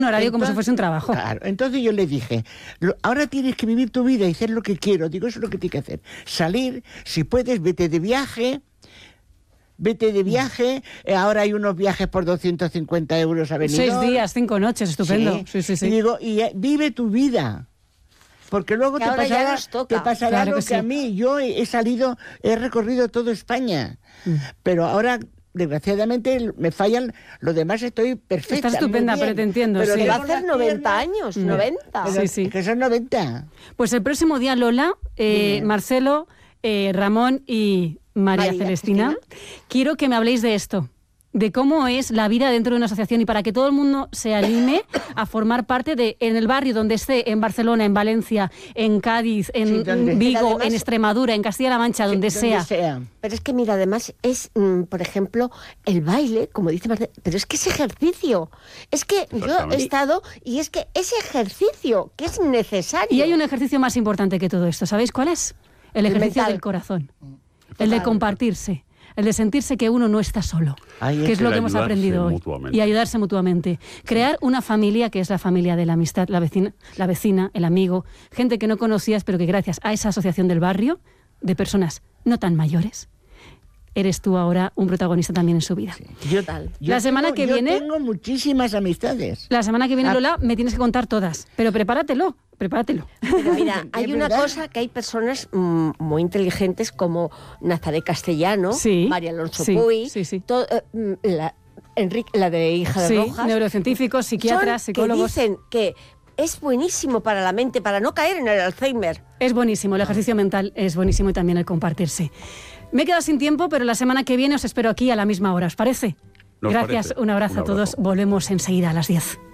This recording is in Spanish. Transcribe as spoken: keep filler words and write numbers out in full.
un horario entonces, como si fuese un trabajo. Claro, entonces yo le dije, ahora tienes que vivir tu vida y hacer lo que quiero. Digo, eso es lo que tienes que hacer. Salir, si puedes, vete de viaje. Vete de viaje, ahora hay unos viajes por doscientos cincuenta euros a Benidorm. Seis días, cinco noches, estupendo. Sí, sí, sí. sí. Y digo, y eh, vive tu vida. Porque luego te pasará, te pasará claro lo que que sí. a mí. Yo he, he salido, he recorrido toda España. Mm. Pero ahora, desgraciadamente, me fallan. Lo demás estoy perfecta. Estás estupenda, pero te entiendo. Pero sí. te va a hacer noventa años, Mm. noventa. Pero sí, sí. Es que son noventa. Pues el próximo día, Lola, eh, Marcelo, eh, Ramón y María, María Celestina, Cristina, quiero que me habléis de esto, de cómo es la vida dentro de una asociación y para que todo el mundo se anime a formar parte de, en el barrio donde esté, en Barcelona, en Valencia, en Cádiz, en Sí, donde- Vigo, además- en Extremadura, en Castilla-La Mancha, donde, Sí, sea. sea. Pero es que, mira, además es, mm, por ejemplo, el baile, como dice Marcelo, pero es que es ejercicio. Es que yo he estado y es que es ejercicio, que es necesario. Y hay un ejercicio más importante que todo esto, ¿sabéis cuál es? El El ejercicio mental. del corazón, el de compartirse, el de sentirse que uno no está solo, Ahí que es. es lo El que hemos ayudarse aprendido hoy. mutuamente. Y ayudarse mutuamente. Crear una familia que es la familia de la amistad, la vecina, la vecina, el amigo, gente que no conocías, pero que gracias a esa asociación del barrio, de personas no tan mayores, eres tú ahora un protagonista también en su vida. Sí. Yo, yo La semana tengo, que yo viene- tengo muchísimas amistades. La semana que viene, Ah. Lola, me tienes que contar todas, pero prepáratelo, prepáratelo. Pero mira, hay Es una verdad. cosa que hay personas mm, muy inteligentes como Nazaret Castellano, Sí, María Alonso sí, Puy, sí, sí. to- eh, mm, la, Enrique, la de hija de Sí, Rojas. neurocientíficos, psiquiatras, son psicólogos. que dicen que es buenísimo para la mente, para no caer en el Alzheimer. Es buenísimo, el ejercicio mental es buenísimo y también el compartirse. Me he quedado sin tiempo, pero la semana que viene os espero aquí a la misma hora, ¿os parece? Nos Gracias, parece. un abrazo Un a todos. abrazo. Volvemos enseguida a las diez.